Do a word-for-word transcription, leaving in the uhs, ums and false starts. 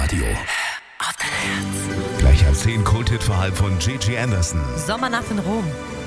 Radio. Auf dein Herz. Gleich ein zehn Kult-Hit-Verhalten von Gigi Anderson. Sommernacht in Rom.